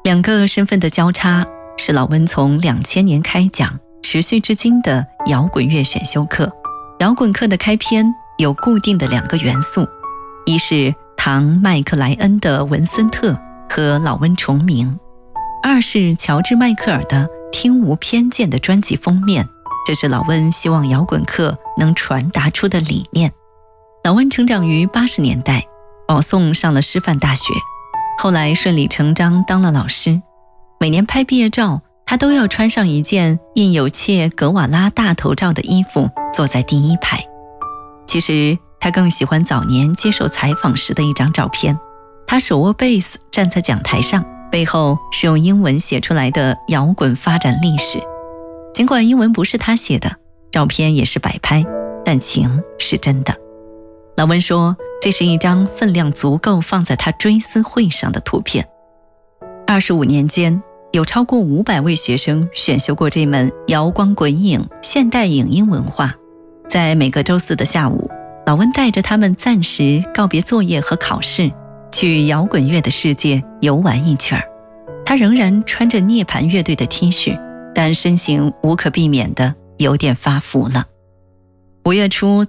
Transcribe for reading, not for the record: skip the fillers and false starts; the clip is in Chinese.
两个身份的交叉是老温从2000年开讲持续至今的摇滚乐选修课。摇滚课的开篇有固定的2个元素，一是唐麦克莱恩的文森特和老温重名，二是乔治迈克尔的听无偏见的专辑封面，这是老温希望摇滚课能传达出的理念。老温成长于80年代，保送上了师范大学，后来顺理成章当了老师。每年拍毕业照，他都要穿上一件印有切格瓦拉大头照的衣服，坐在第一排。其实他更喜欢早年接受采访时的一张照片，他手握贝斯站在讲台上，背后是用英文写出来的摇滚发展历史。尽管英文不是他写的，照片也是摆拍，但情是真的。老温说，这是一张分量足够放在他追思会上的图片。25年间，有超过500位学生选修过这门摇光滚影现代影音文化。在每个周四的下午，老温带着他们暂时告别作业和考试，去摇滚乐的世界游玩一圈。他仍然穿着涅槃乐队的 T 恤，但身形无可避免的有点发福了。5月初